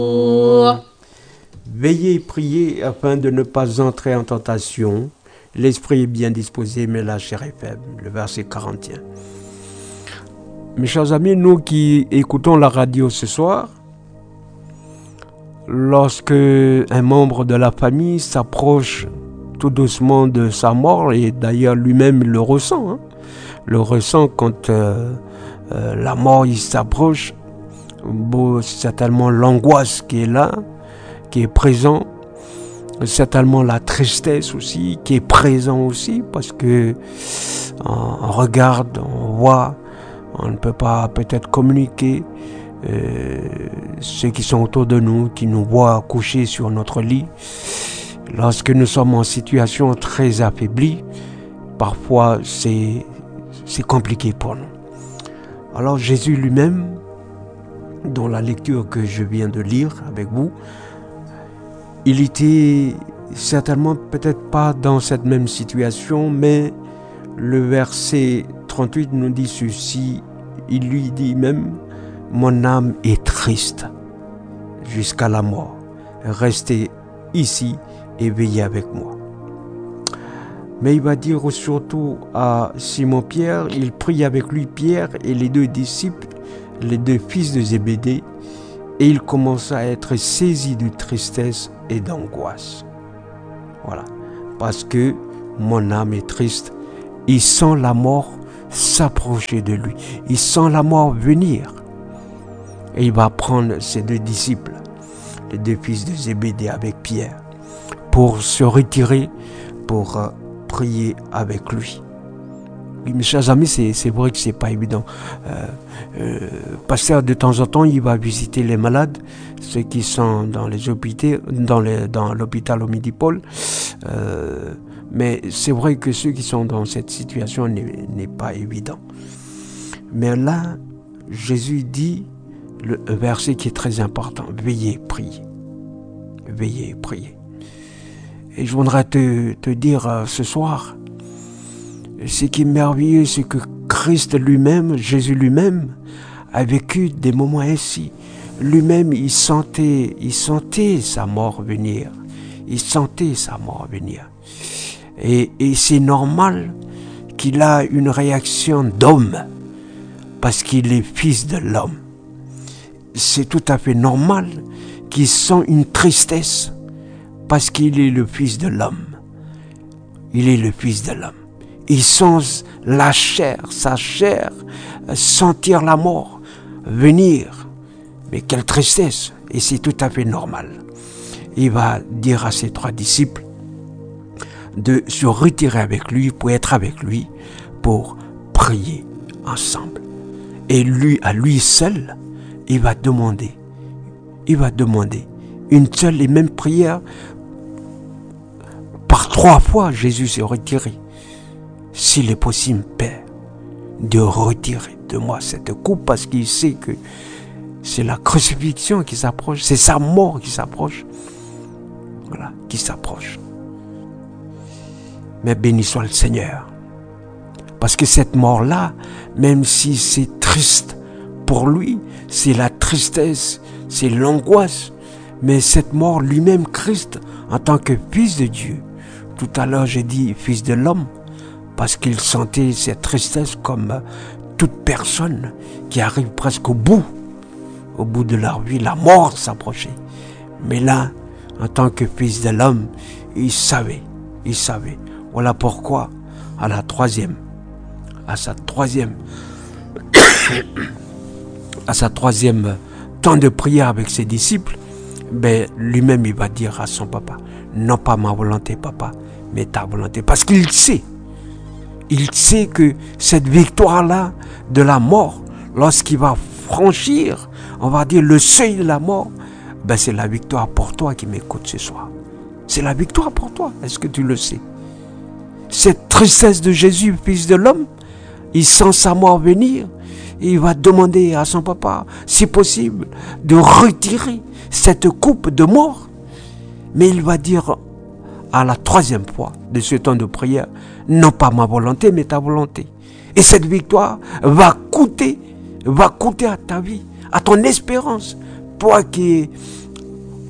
Veillez et priez afin de ne pas entrer en tentation. L'esprit est bien disposé, mais la chair est faible. Le verset 41. Mes chers amis, nous qui écoutons la radio ce soir, lorsque un membre de la famille s'approche tout doucement de sa mort, et d'ailleurs lui-même le ressent, le ressent quand la mort il s'approche, c'est tellement l'angoisse qui est là, qui est présent, c'est tellement la tristesse aussi qui est présent aussi, parce que on regarde, on voit, on ne peut pas peut-être communiquer. Ceux qui sont autour de nous, qui nous voient coucher sur notre lit, lorsque nous sommes en situation très affaiblie, parfois c'est compliqué pour nous. Alors Jésus lui-même, dans la lecture que je viens de lire avec vous, il était certainement peut-être pas dans cette même situation, mais le verset 38 nous dit ceci, il lui dit même: mon âme est triste jusqu'à la mort. Restez ici et veillez avec moi. Mais il va dire surtout à Simon-Pierre, il prie avec lui Pierre et les deux disciples, les deux fils de Zébédée, et il commence à être saisi de tristesse et d'angoisse. Voilà. Parce que mon âme est triste. Il sent la mort s'approcher de lui. Il sent la mort venir. Et il va prendre ses deux disciples, les deux fils de Zébédée avec Pierre, pour se retirer, pour prier avec lui. Oui, mes chers amis, c'est vrai que c'est pas évident. Pasteur, de temps en temps, il va visiter les malades, ceux qui sont dans les hôpitaux, dans l'hôpital au Midi-Pôle. Mais c'est vrai que ceux qui sont dans cette situation n'est pas évident. Mais là, Jésus dit le verset qui est très important: veillez, priez. Veillez, priez. Et je voudrais te dire ce soir, ce qui est merveilleux, c'est que Christ lui-même, Jésus lui-même, a vécu des moments ainsi. Lui-même, il sentait sa mort venir. Il sentait sa mort venir. Et c'est normal qu'il a une réaction d'homme, parce qu'il est fils de l'homme. C'est tout à fait normal qu'il sent une tristesse, parce qu'il est le fils de l'homme. Il est le fils de l'homme. Il sent la chair, sa chair, sentir la mort venir. Mais quelle tristesse! Et c'est tout à fait normal. Il va dire à ses trois disciples de se retirer avec lui, pour être avec lui, pour prier ensemble. Et lui, à lui seul, il va demander une seule et même prière. Par 3 fois, Jésus s'est retiré. S'il est possible, Père, de retirer de moi cette coupe, parce qu'il sait que c'est la crucifixion qui s'approche, c'est sa mort qui s'approche. Voilà, qui s'approche. Mais béni soit le Seigneur. Parce que cette mort-là, même si c'est triste pour lui, c'est la tristesse, c'est l'angoisse, mais cette mort lui-même, Christ, en tant que fils de Dieu, tout à l'heure j'ai dit fils de l'homme, parce qu'il sentait cette tristesse comme toute personne qui arrive presque au bout de leur vie, la mort s'approchait. Mais là, en tant que fils de l'homme, il savait. Voilà pourquoi, à sa troisième temps de prière avec ses disciples, lui-même il va dire à son papa: non pas ma volonté, papa, mais ta volonté. Parce qu'il sait que cette victoire-là de la mort, lorsqu'il va franchir, on va dire, le seuil de la mort, c'est la victoire pour toi qui m'écoutes ce soir. C'est la victoire pour toi. Est-ce que tu le sais? Cette tristesse de Jésus, fils de l'homme, il sent sa mort venir. Et il va demander à son papa, si possible, de retirer cette coupe de mort. Mais il va dire à la 3e fois de ce temps de prière: non pas ma volonté, mais ta volonté. Et cette victoire va coûter à ta vie, à ton espérance. Toi qui es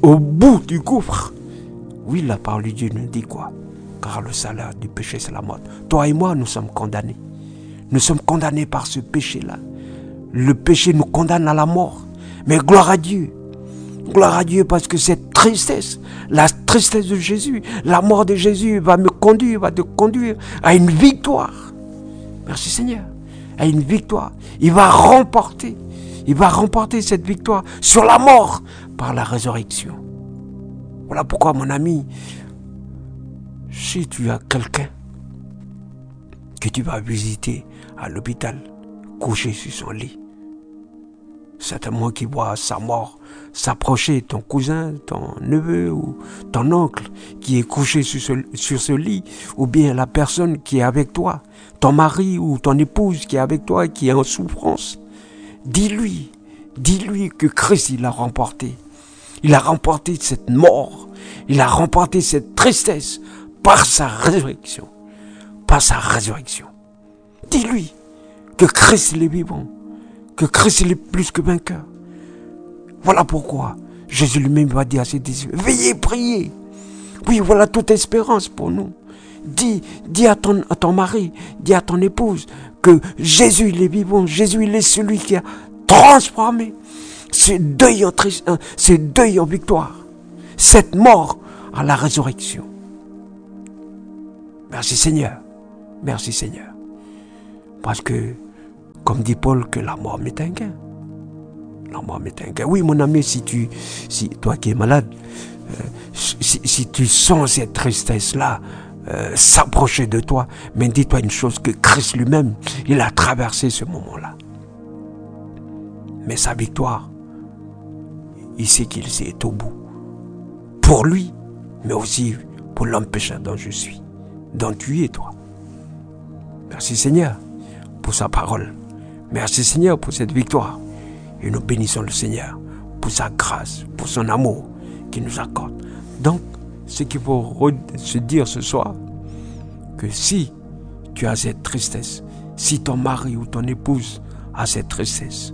au bout du gouffre. Oui, la parole de Dieu nous dit quoi? Car le salaire du péché, c'est la mort. Toi et moi, nous sommes condamnés. Nous sommes condamnés par ce péché-là. Le péché nous condamne à la mort. Mais gloire à Dieu. Gloire à Dieu parce que cette tristesse, la tristesse de Jésus, la mort de Jésus va te conduire à une victoire. Merci Seigneur. À une victoire. Il va remporter cette victoire sur la mort par la résurrection. Voilà pourquoi, mon ami, si tu as quelqu'un que tu vas visiter à l'hôpital, couché sur son lit, certainement qui voit sa mort s'approcher, ton cousin, ton neveu ou ton oncle qui est couché sur ce lit, ou bien la personne qui est avec toi, ton mari ou ton épouse qui est avec toi et qui est en souffrance, dis-lui que Christ, il a remporté. Il a remporté cette mort, il a remporté cette tristesse par sa résurrection. Par sa résurrection. Dis-lui que Christ il est vivant, que Christ il est plus que vainqueur. Voilà pourquoi Jésus lui-même va dire à ses disciples, veillez, priez. Oui, voilà toute espérance pour nous. Dis à ton mari, dis à ton épouse que Jésus il est vivant, Jésus il est celui qui a transformé ce deuil en victoire, cette mort à la résurrection. Merci Seigneur, merci Seigneur. Parce que, comme dit Paul, que la mort m'est un gain. La mort m'est un gain. Oui, mon ami, si toi qui es malade, si tu sens cette tristesse-là s'approcher de toi, mais dis-toi une chose, que Christ lui-même, il a traversé ce moment-là. Mais sa victoire, il sait qu'il est au bout. Pour lui, mais aussi pour l'homme pécheur dont je suis, dont tu es toi. Merci Seigneur pour sa parole. Merci Seigneur pour cette victoire. Et nous bénissons le Seigneur pour sa grâce, pour son amour qu'il nous accorde. Donc, ce qu'il faut se dire ce soir, que si tu as cette tristesse, si ton mari ou ton épouse a cette tristesse,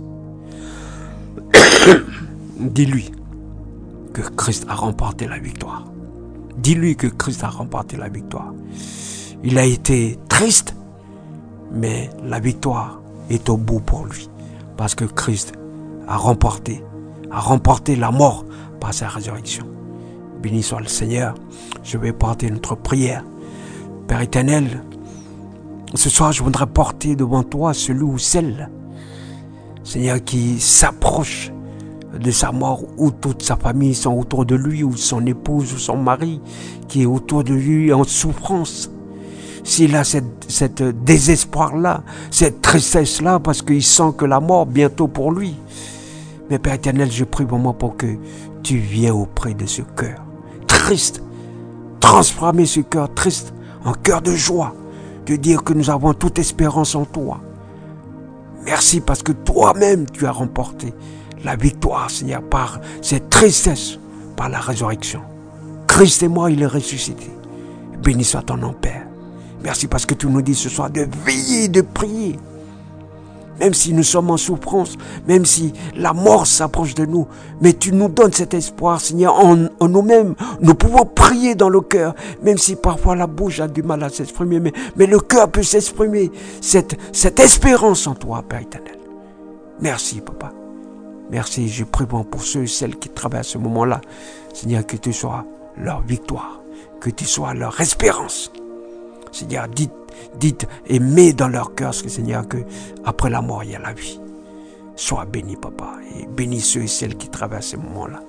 dis-lui que Christ a remporté la victoire. Dis-lui que Christ a remporté la victoire. Il a été triste, mais la victoire est au bout pour lui. Parce que Christ a remporté la mort par sa résurrection. Béni soit le Seigneur. Je vais porter notre prière. Père éternel, ce soir je voudrais porter devant toi celui ou celle, Seigneur, qui s'approche de sa mort, où toute sa famille sont autour de lui, ou son épouse ou son mari qui est autour de lui en souffrance. S'il a cette désespoir-là, cette tristesse-là, parce qu'il sent que la mort bientôt pour lui. Mais Père éternel, je prie vraiment pour que tu viennes auprès de ce cœur triste, transformer ce cœur triste en cœur de joie, de dire que nous avons toute espérance en toi. Merci parce que toi-même tu as remporté la victoire, Seigneur, par cette tristesse, par la résurrection. Christ est mort, il est ressuscité. Béni soit ton nom, Père. Merci parce que tu nous dis ce soir de veiller, de prier. Même si nous sommes en souffrance, même si la mort s'approche de nous, mais tu nous donnes cet espoir, Seigneur, en nous-mêmes. Nous pouvons prier dans le cœur, même si parfois la bouche a du mal à s'exprimer, mais le cœur peut s'exprimer, cette espérance en toi, Père éternel. Merci, Papa. Merci, je prie pour ceux et celles qui traversent ce moment-là. Seigneur, que tu sois leur victoire, que tu sois leur espérance. Seigneur, dites et mets dans leur cœur, Seigneur, que après la mort, il y a la vie. Sois béni, Papa, et bénis ceux et celles qui traversent ce moment-là.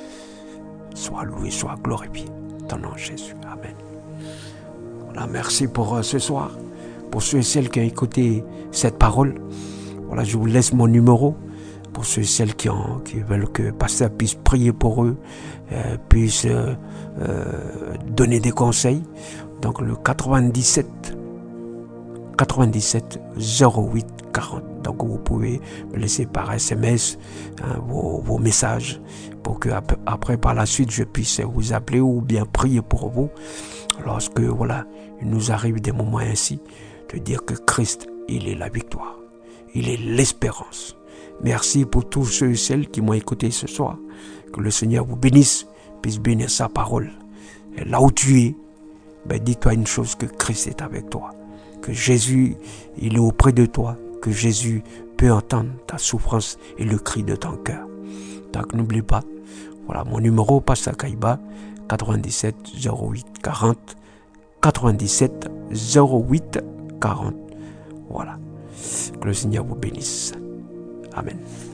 Sois loué, sois glorifié. Ton nom, Jésus. Amen. Voilà, merci pour ce soir, pour ceux et celles qui ont écouté cette parole. Voilà, je vous laisse mon numéro pour ceux et celles qui veulent que le pasteur puisse prier pour eux, puisse donner des conseils. Donc le 97 08 40. Donc vous pouvez me laisser par SMS vos messages pour que après par la suite je puisse vous appeler ou bien prier pour vous lorsque voilà il nous arrive des moments ainsi de dire que Christ il est la victoire, il est l'espérance. Merci pour tous ceux et celles qui m'ont écouté ce soir. Que le Seigneur vous bénisse puisse bénir sa parole. Et là où tu es, dis-toi une chose, que Christ est avec toi, que Jésus, il est auprès de toi, que Jésus peut entendre ta souffrance et le cri de ton cœur. Donc n'oublie pas, voilà mon numéro, Pasteur Kaiba, 97 08 40, 97 08 40. Voilà. Que le Seigneur vous bénisse. Amen.